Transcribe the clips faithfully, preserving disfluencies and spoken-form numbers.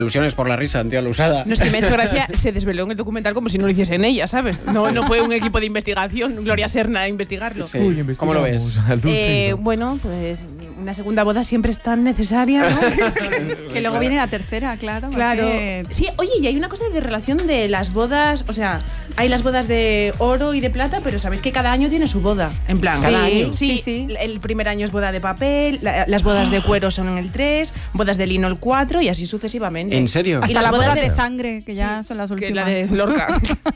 Ilusiones por la risa, tío, la usada. No, es que me ha hecho gracia, se desveló en el documental como si no lo hiciesen ella, ¿sabes? No, no fue un equipo de investigación, Gloria Serna a investigarlo. Sí. Uy, ¿cómo lo ves? Eh, bueno, pues una segunda boda siempre es tan necesaria, ¿no? Que luego viene la tercera, claro. Claro. Porque... Sí, oye, y hay una cosa de relación de las bodas, o sea, hay las bodas de oro y de plata, pero sabéis que cada año tiene su boda, en plan. Sí, Cada año. sí, Sí, sí. el primer año es boda de papel, la, las bodas de cuero son en el tres, bodas de lino el cuatro y así sucesivamente. ¿En serio? Hasta Y las las bodas bodas de de- sangre, que ya Sí, son las que últimas. la de Lorca.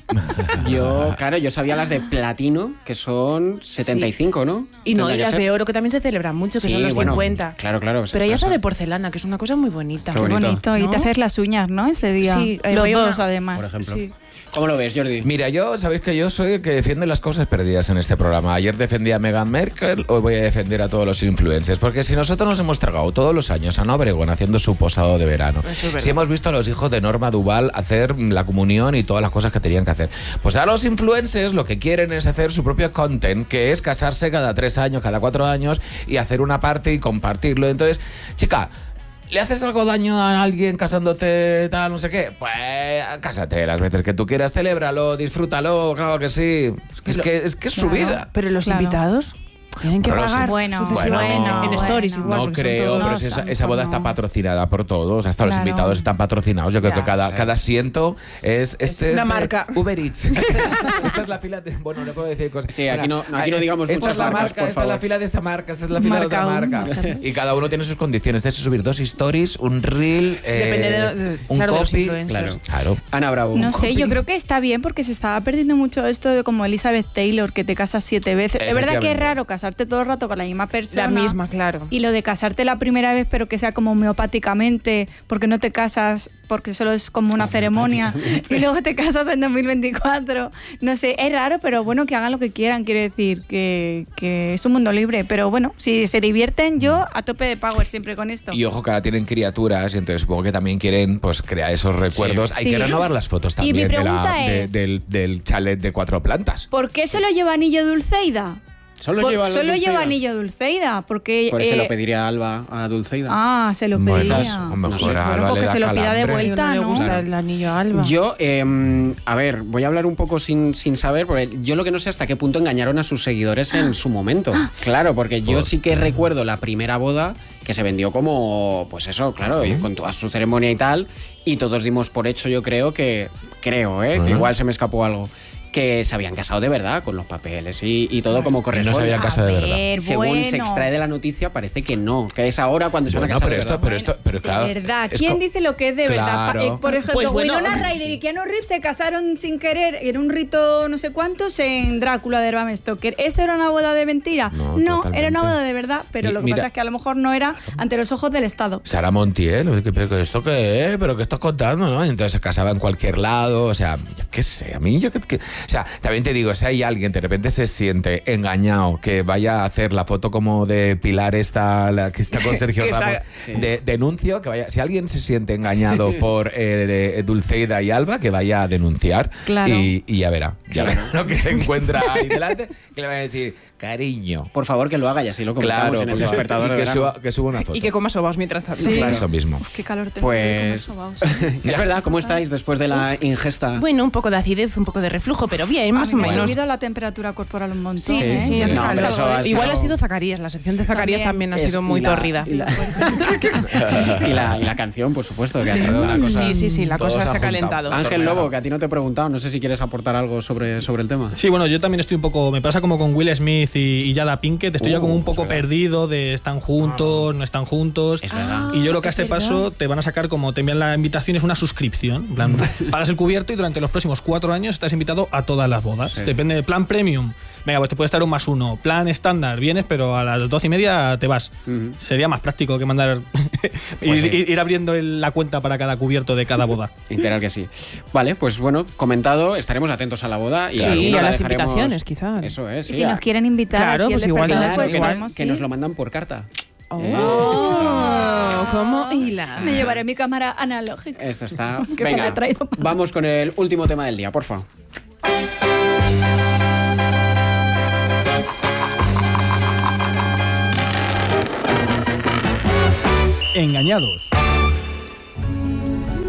Yo, claro, yo sabía las de platino, que son setenta y cinco, ¿no? Y no, Tendría y que las ser. de oro que también se celebran mucho, que Sí, son los bueno, cincuenta. Claro, claro. Pero hay hasta eso- de porcelana, que es una cosa muy bonita. Qué Qué bonito. bonito. Y ¿No? te haces las uñas, ¿no? Ese día. Sí, eh, los voy a dos, una- además. Por ejemplo. Sí. ¿Cómo lo ves, Jordi? Mira, yo, sabéis que yo soy el que defiende las cosas perdidas en este programa. Ayer defendí a Meghan Markle, hoy voy a defender a todos los influencers. Porque si nosotros nos hemos tragado todos los años a Ana Obregón haciendo su posado de verano, Eso es verdad. si hemos visto a los hijos de Norma Duval hacer la comunión y todas las cosas que tenían que hacer, pues a los influencers lo que quieren es hacer su propio content, que es casarse cada tres años, cada cuatro años y hacer una parte y compartirlo. Entonces, chica, ¿le haces algo daño a alguien casándote, tal, no sé qué? Pues cásate las veces que tú quieras, celébralo, disfrútalo, claro que sí. Es que es, que, es, que es su Claro. vida. Pero los Claro. invitados tienen que Bueno, pagar sí. Bueno, sucesivamente bueno, en stories bueno. igual. No porque son creo, todos- pero No, si esa, tampoco esa boda no. está patrocinada por todos, hasta los Claro. invitados están patrocinados. Yo creo Ya, que cada, sí. cada asiento es, este una es de marca. Uber Eats. Esta es la fila de... Bueno, le puedo decir cosas. Sí, aquí no- aquí no digamos Esta muchas es la marcas, marca, por esta es la favor. fila de esta marca, esta es la fila de Marca otra uno, marca. claro. Y cada uno tiene sus condiciones. Tienes que subir dos stories, un reel, eh, Depende de- de- un claro, de los copy. influencers. Claro. Ana Bravo. No sé, yo creo que está bien porque se estaba perdiendo mucho esto de como Elizabeth Taylor, que te casas siete veces. Es verdad que es Efectivamente. raro casarte todo el rato con la misma persona. La misma, claro. Y lo de casarte la primera vez, pero que sea como homeopáticamente, porque no te casas, porque solo es como una ceremonia, y luego te casas en dos mil veinticuatro. No sé, es raro, pero bueno, que hagan lo que quieran, quiero decir, que, que es un mundo libre. Pero bueno, si se divierten, yo a tope de power siempre con esto. Y ojo que ahora tienen criaturas y entonces supongo que también quieren pues crear esos recuerdos. Hay Sí. que renovar las fotos Y también mi de la- pregunta de- es- del, del chalet de cuatro plantas. ¿Por qué solo lleva anillo Dulceida? Solo Por- lleva, solo Dulceida. lleva anillo Dulceida, porque... Por eso eh, lo pediría Alba a Dulceida. Ah, se lo Bueno, pedía. a lo mejor No sé. a Bueno, Alba porque le da se lo pida de calambre. vuelta. no le ¿no? gusta Claro. el anillo a Alba. Yo, eh, a ver, voy a hablar un poco sin, sin saber, porque yo lo que no sé hasta qué punto engañaron a sus seguidores en su momento. Claro, porque yo sí que recuerdo la primera boda que se vendió como, pues eso, claro, y con toda su ceremonia y tal, y todos dimos por hecho, yo creo que, creo, ¿eh? que igual se me escapó algo, que se habían casado de verdad con los papeles y, y todo como Y no corresponde. se habían casado de A verdad. ver, Según bueno. se extrae de la noticia, parece que no, que es ahora cuando se van a Bueno, casar pero de esto, verdad. pero esto, pero claro. De verdad, es ¿quién co- dice lo que es de verdad? Claro. Pa- eh, por ejemplo, Pues bueno. Winona Ryder y Keanu Reeves se casaron sin querer en un rito no sé cuántos en Drácula de Bram Stoker. ¿Eso era una boda de mentira? No, No, totalmente. era una boda de verdad, pero Y lo que mira- pasa es que a lo mejor no era ante los ojos del Estado. Sara Montiel, oye, ¿pero que esto qué es? ¿Pero qué estás contando? ¿No? Y entonces se casaba en cualquier lado, o sea, yo qué sé, a mí yo qué... qué- O sea, también te digo, si hay alguien de repente se siente engañado, que vaya a hacer la foto como de Pilar esta, la que está con Sergio Que está- Ramos, sí. de, denuncio, que vaya... Si alguien se siente engañado por eh, Dulceida y Alba, que vaya a denunciar Claro. y, y ya verá, ya Claro. verá lo que se encuentra ahí delante, que le va a decir, cariño. Por favor, que lo haga y así lo comentamos Claro, en el por favor, despertador y de que verano. suba, que suba una foto. Y que coma sobaos mientras tanto. Sí. Claro. Eso mismo. Qué calor tengo. Pues es verdad, ¿cómo estáis después de la ingesta? Bueno, un poco de acidez, un poco de reflujo, pero bien, más o me ha menos. subido la temperatura corporal un montón. Sí, sí, ¿eh? sí. No, empezó pero a- eso ha- Igual ha eso- sido Zacarías, la sección de Sí, Zacarías también. también ha Es- sido muy y la- torrida. y la, y, la, y la canción, por supuesto, que ha sido una cosa. Sí, sí, sí, la Todo cosa se se ha ha juntado. calentado. Ángel Lobo, que a ti no te he preguntado, no sé si quieres aportar algo sobre, sobre el tema. Sí, bueno, yo también estoy un poco. Me pasa como con Will Smith y, y Jada Pinkett. Estoy ya Uh, como un es poco verdad. perdido de están juntos, no están juntos. Es verdad. Y yo creo que a es este verdad. paso te van a sacar como te envían la invitación, es una suscripción. En plan, pagas el cubierto y durante los próximos cuatro años estás invitado a todas las bodas. Sí. Depende de plan premium. Venga, pues te puede estar un más uno. Plan estándar, vienes, pero a las doce y media te vas. Ujú. Sería más práctico que mandar Pues ir, sí. ir- ir abriendo el- la cuenta para cada cubierto de cada boda. Literal que sí. Vale, pues bueno, comentado, estaremos atentos a la boda y Sí, aquí y no a la las dejaremos- invitaciones, quizá. Eso es, Y sí. si a- nos quieren invitar, Claro, aquí el pues igual- despertador, Claro, pues que, no- vamos, que sí. nos lo mandan por carta. Oh, Eh. ¿cómo hila? Me llevaré mi cámara analógica. Esto está. Que me la Venga, he traído para- vamos con el último tema del día, porfa. Engañados.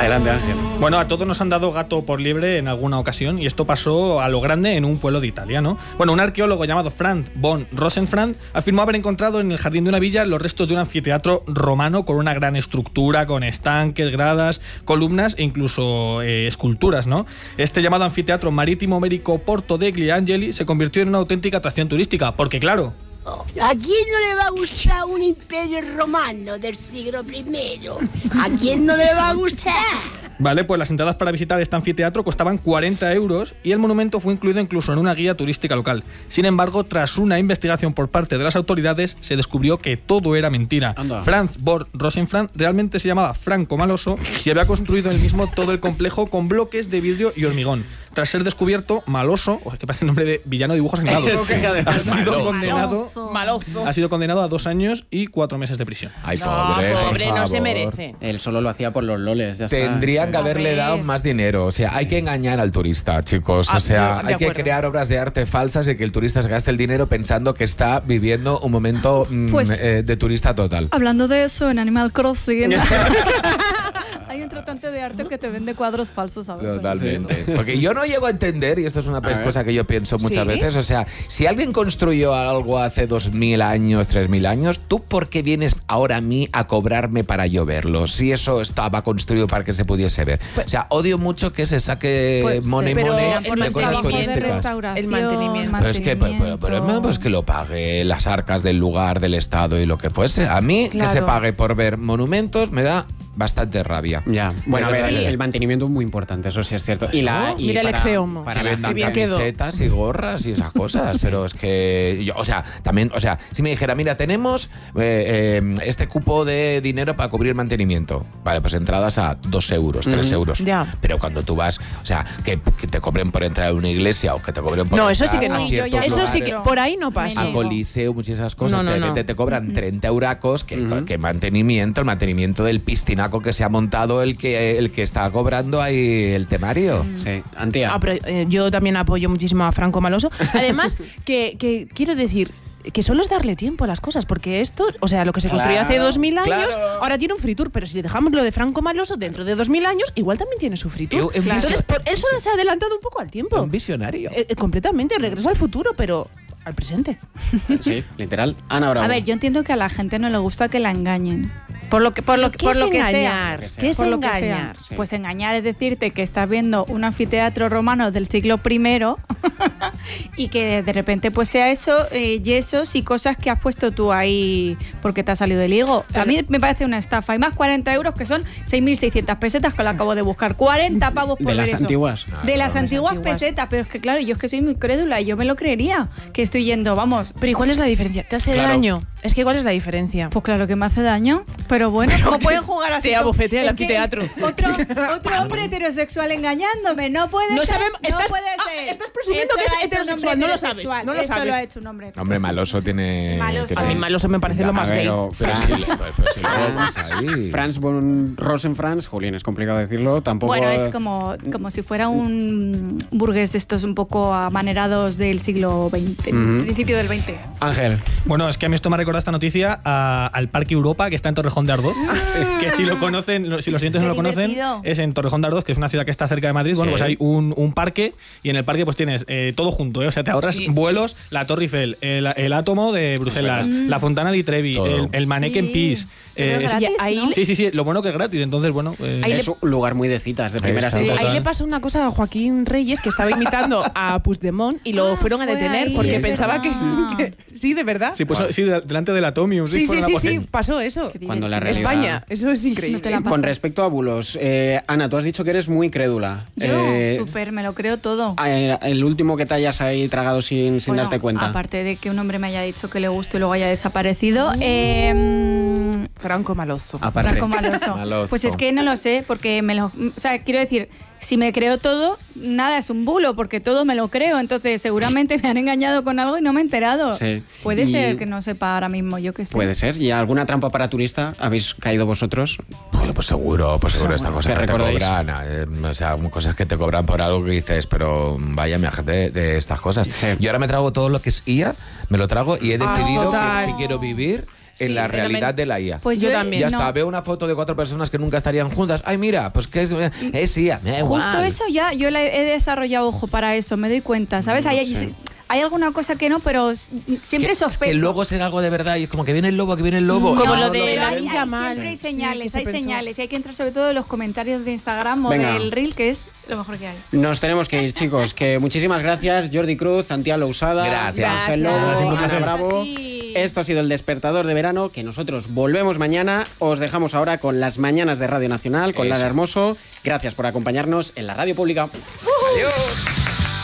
Adelante, Ángel. Bueno, a todos nos han dado gato por liebre en alguna ocasión y esto pasó a lo grande en un pueblo de Italia, ¿no? Bueno, un arqueólogo llamado Franz von Rosenfrank afirmó haber encontrado en el jardín de una villa los restos de un anfiteatro romano con una gran estructura, con estanques, gradas, columnas e incluso eh, esculturas, ¿no? Este llamado anfiteatro marítimo Merico Porto degli Angeli se convirtió en una auténtica atracción turística, porque claro... ¿A quién no le va a gustar un imperio romano del siglo primero? ¿A quién no le va a gustar? Vale, pues las entradas para visitar este anfiteatro costaban cuarenta euros y el monumento fue incluido incluso en una guía turística local. Sin embargo, tras una investigación por parte de las autoridades, se descubrió que todo era mentira. Anda. Franz von Rosenfrank realmente se llamaba Franco Maloso y había construido él mismo todo el complejo con bloques de vidrio y hormigón. Tras ser descubierto, Maloso, oh, que parece el nombre de villano de dibujos animados, Sí, ha sido Maloso. condenado, Maloso. ha sido condenado a dos años y cuatro meses de prisión. Ay, No, pobre, por pobre, no se favor. merece. Él solo lo hacía por los loles, ya está. Tendrían que A haberle ver. dado más dinero. O sea, hay que engañar al turista, chicos. Ah, O sea, de hay que acuerdo. crear obras de arte falsas y que el turista se gaste el dinero pensando que está viviendo un momento mm, Pues- eh, de turista total. Hablando de eso, en Animal Crossing hay un tratante de arte que te vende cuadros falsos a veces. Totalmente. Porque yo no llego a entender, y esto es una ver. cosa que yo pienso muchas ¿Sí? veces, o sea, si alguien construyó algo hace dos mil años, tres mil años, ¿tú por qué vienes ahora a mí a cobrarme para yo verlo? Si eso estaba construido para que se pudiese ver. o sea, odio mucho que se saque Pues, money pero money el de cosas mantenimiento de turísticas. restauración, El mantenimiento. Pero es que, pero, pero, pero, mantenimiento. pues que lo pague las arcas del lugar, del Estado y lo que fuese. A mí, que Claro. se pague por ver monumentos, me da bastante rabia. Ya, bueno, a De ver, verdad. el, el mantenimiento es muy importante, eso sí es cierto. Y la, y Mira el para- Exeomo. Para Que la vendan bien gente- quedó. camisetas y gorras y esas cosas, pero es que yo, o sea, también, o sea, si me dijera, mira, tenemos eh, eh, este cupo de dinero para cubrir el mantenimiento, vale, pues entradas a dos euros, tres Ujú. euros, Ya. pero cuando tú vas, o sea, que, que te cobren por entrar a una iglesia o que te cobren por No, eso sí entrar que no. a Uy, yo ciertos ya Eso sí lugares, que por ahí no pasa. a Me Coliseo, muchas esas cosas, No, no, que de no. repente te cobran treinta euracos, que, Ujú. que mantenimiento, el mantenimiento del piscinaco que se ha montado el que el que está cobrando ahí el temario. Sí, Antía. Ah, pero, eh, yo también apoyo muchísimo a Franco Maloso. Además, que, que quiero decir que solo es darle tiempo a las cosas, porque esto, o sea, lo que se construyó hace Claro, dos mil años, claro. ahora tiene un free tour, pero si le dejamos lo de Franco Maloso dentro de dos mil años, igual también tiene su free tour. Eu- eu- Entonces, Claro. por, él solo se ha adelantado un poco al tiempo. Un visionario. Eh, eh, completamente, regreso al futuro, pero al presente. Sí, literal. Ana Bravo. A ver, yo entiendo que a la gente no le gusta que la engañen. Por lo que, por lo, ¿Qué por es lo que engañar? sea. ¿Qué es Por lo que sea. engañar? Sí. Pues engañar es decirte que estás viendo un anfiteatro romano del siglo primero y que de repente pues sea eso, eh, yesos y cosas que has puesto tú ahí porque te ha salido del higo. A mí me parece una estafa. Y más cuarenta euros que son seis mil seiscientas pesetas que lo acabo de buscar. cuarenta pavos por de ver las eso. antiguas. De las antiguas, antiguas. pesetas. Pero es que claro, yo es que soy muy crédula y yo me lo creería que estoy yendo, vamos. Pero ¿y cuál es la diferencia? ¿Te hace Claro. daño? Es que ¿cuál es la diferencia? Pues claro que me hace daño, pero bueno, no pueden jugar así. te con- abofetea el Es que anfiteatro. Otro, otro hombre heterosexual engañándome, no puede No ser. sabemos- no estás- puede ah, ser. estás presumiendo Esto que es lo ha hecho un heterosexual, hombre no lo sabes, heterosexual, no lo esto sabes. lo ha hecho un hombre. Hombre, Maloso tiene. Maloso. tiene- A mí Maloso me parece lo más A ver, gay. o Pero Franz- sí, pero- pero si luego vas ahí. Franz von Rosenfranz, Julián, es complicado decirlo, tampoco... Bueno, es como, como si fuera un burgués de estos un poco amanerados del siglo veinte, Ujú. principio del veinte. Ángel. Bueno, es que a mí esto me ha recordado esta noticia a- al Parque Europa, que está en Torrejón de Ardoz. Que si lo conocen, lo- si los siguientes Qué no lo conocen, divertido. es en Torrejón de Ardoz, que es una ciudad que está cerca de Madrid. Bueno, Sí. pues hay un, un parque y en el parque pues tienes eh, todo junto, ¿eh? O sea, te ahorras Sí. vuelos, la Torre Eiffel, el, el átomo de Bruselas, la Fontana di Trevi, Todo. el, el Manneken Sí. Pis. Pero eh, es- gratis, ahí ¿no? le- sí, sí, sí, lo bueno que es gratis, entonces bueno. eh, Ahí Es un lugar muy de citas, de primera está. cita. Ahí Total. le pasó una cosa a Joaquín Reyes, que estaba imitando a Puigdemont y lo Ah, fueron a fue detener ahí, porque es pensaba que, verdad. que- Sí, de verdad. sí, pues, sí, de- delante del Atomium. Sí, fue sí, una sí, cosa- sí, pasó eso. Qué Cuando la divertido. realidad- España, eso es increíble. No te la Con pasas. respecto a bulos, eh, Ana, tú has dicho que eres muy crédula. Yo, Eh, súper, me lo creo todo. eh, el último que te hayas ahí tragado sin, sin Bueno, darte cuenta. Aparte de que un hombre me haya dicho que le gusta y luego haya desaparecido. eh, Franco Maloso. Aparte. Franco Maloso. Maloso. Pues es que no lo sé, porque me lo. O sea, quiero decir, si me creo todo, nada es un bulo, porque todo me lo creo. Entonces, seguramente me han engañado con algo y no me he enterado. Sí. Puede Y- ser que no sepa ahora mismo, yo qué sé. Puede ser. ¿Y alguna trampa para turista habéis caído vosotros? Bueno, pues seguro, pues seguro esta cosa ¿Qué que te recordáis? cobran, eh, o sea, cosas que te cobran por algo que dices, pero vaya mi agente de, de estas cosas. Sí. Yo ahora me trago todo lo que es I A, me lo trago y he Ah, decidido total. que, que quiero vivir en Sí, la yo realidad también. de la I A. Pues Yo yo, también. Ya no. está, veo una foto de cuatro personas que nunca estarían juntas. Ay, mira, pues que es, es I A, me da igual. Justo eso ya, yo la he desarrollado ojo para eso, me doy cuenta, ¿sabes? Hay, sé. hay alguna cosa que no, pero s- siempre que, sospecho. que luego será algo de verdad y es como que viene el lobo, que viene el lobo. Como Y lo no de pero la hay, Ninja hay- Man. siempre hay Sí, señales, que se hay pensó. señales. Y hay que entrar sobre todo en los comentarios de Instagram o Venga. del Reel, que es lo mejor que hay. Nos tenemos que ir, chicos. Que muchísimas gracias, Jordi Cruz, Santiago Lousada, Gracias. Ángel Gracias. Lobo, Gracias. Ana Bravo. Aquí. Esto ha sido el Despertador de Verano, que nosotros volvemos mañana. Os dejamos ahora con las mañanas de Radio Nacional, con Eso. Lara Hermoso. Gracias por acompañarnos en la radio pública. Adiós.